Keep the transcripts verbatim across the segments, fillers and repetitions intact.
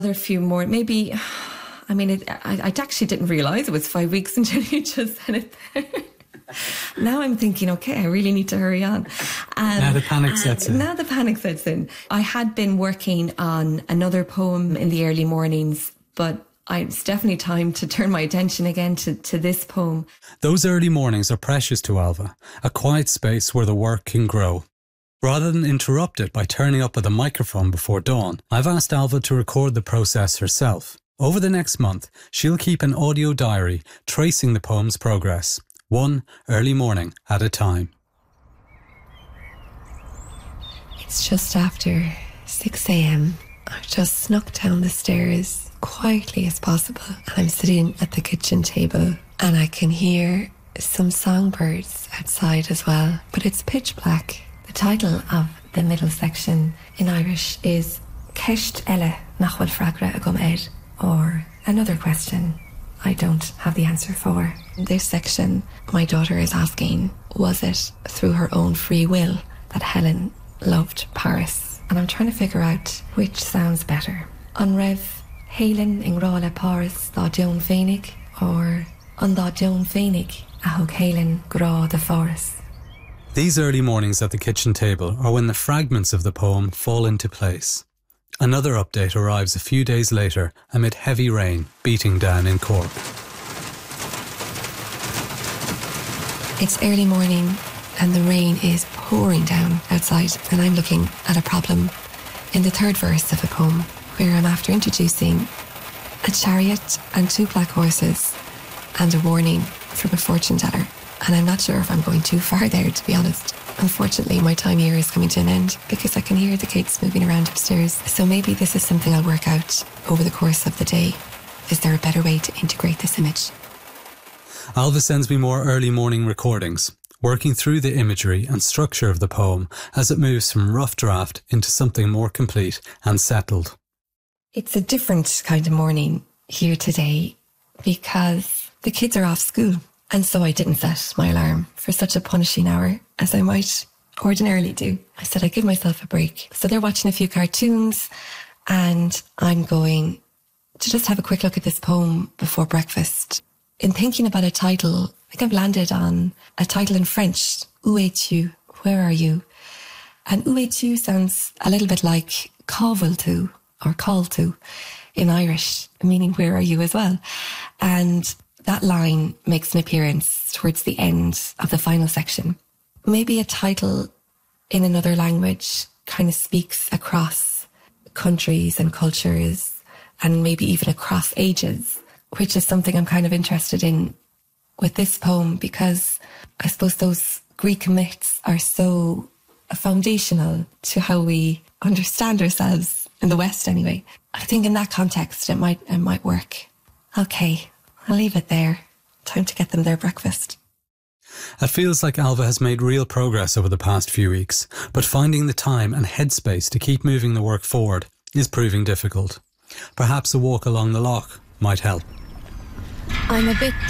There are a few more, maybe, I mean, it, I, I actually didn't realise it was five weeks until you just said it there. Now I'm thinking, okay, I really need to hurry on. Um, now the panic sets in. Now the panic sets in. I had been working on another poem in the early mornings, but I, it's definitely time to turn my attention again to, to this poem. Those early mornings are precious to Ailbhe, a quiet space where the work can grow. Rather than interrupt it by turning up with a microphone before dawn, I've asked Ailbhe to record the process herself. Over the next month, she'll keep an audio diary tracing the poem's progress, one early morning at a time. It's just after six a.m. I've just snuck down the stairs quietly as possible, and I'm sitting at the kitchen table, and I can hear some songbirds outside as well, but it's pitch black. The title of the middle section in Irish is Ceist Eile nach bhfuil freagra agam air, or another question I don't have the answer for. In this section, my daughter is asking, was it through her own free will that Helen loved Paris? And I'm trying to figure out which sounds better. An raibh Helen in Rála Paris dá Joan Féinnig, or an dá Joan Féinnig a thug Helen grá de Forest. These early mornings at the kitchen table are when the fragments of the poem fall into place. Another update arrives a few days later amid heavy rain beating down in Cork. It's early morning and the rain is pouring down outside, and I'm looking at a problem in the third verse of a poem where I'm after introducing a chariot and two black horses and a warning from a fortune teller. And I'm not sure if I'm going too far there, to be honest. Unfortunately, my time here is coming to an end because I can hear the kids moving around upstairs. So maybe this is something I'll work out over the course of the day. Is there a better way to integrate this image? Ailbhe sends me more early morning recordings, working through the imagery and structure of the poem as it moves from rough draft into something more complete and settled. It's a different kind of morning here today because the kids are off school. And so I didn't set my alarm for such a punishing hour as I might ordinarily do. I said I'd give myself a break. So they're watching a few cartoons and I'm going to just have a quick look at this poem before breakfast. In thinking about a title, I think I've landed on a title in French, Où es-tu? Where are you? And Où es-tu sounds a little bit like Cábhail tú or Call to in Irish, meaning where are you as well. And that line makes an appearance towards the end of the final section. Maybe a title in another language kind of speaks across countries and cultures and maybe even across ages, which is something I'm kind of interested in with this poem because I suppose those Greek myths are so foundational to how we understand ourselves in the West anyway. I think in that context it might it might work. Okay. I'll leave it there. Time to get them their breakfast. It feels like Ailbhe has made real progress over the past few weeks, but finding the time and headspace to keep moving the work forward is proving difficult. Perhaps a walk along the loch might help. I'm a bit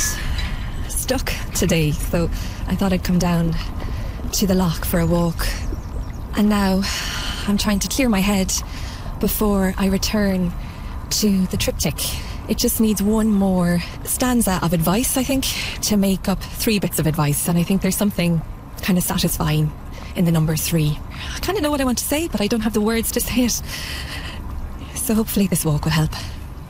stuck today, so I thought I'd come down to the loch for a walk. And now I'm trying to clear my head before I return to the triptych. It just needs one more stanza of advice, I think, to make up three bits of advice. And I think there's something kind of satisfying in the number three. I kind of know what I want to say, but I don't have the words to say it. So hopefully this walk will help.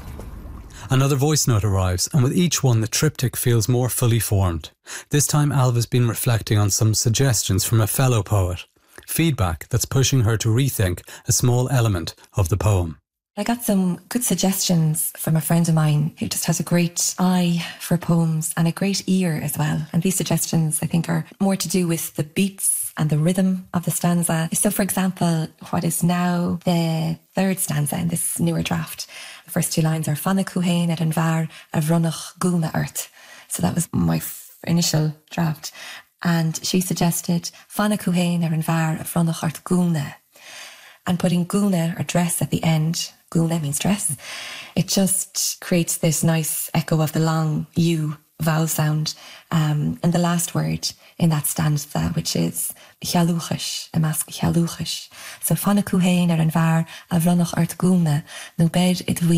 Another voice note arrives, and with each one the triptych feels more fully formed. This time Ailbhe's been reflecting on some suggestions from a fellow poet. Feedback that's pushing her to rethink a small element of the poem. I got some good suggestions from a friend of mine who just has a great eye for poems and a great ear as well. And these suggestions, I think, are more to do with the beats and the rhythm of the stanza. So, for example, what is now the third stanza in this newer draft, the first two lines are Fanna Cuhain at an Var a Vrunnach Guma Earth. So that was my f- initial draft. And she suggested Fanna Cuhain at an Var a Vrunnach Earth Guna. And putting guna or dress at the end, guna means dress, it just creates this nice echo of the long U vowel sound. Um, and the last word in that stanza, which is Hialuchish, a mask Hialuchish. So Fanna Cuhain ar an Var a Vrunnach Art Guna, no bed it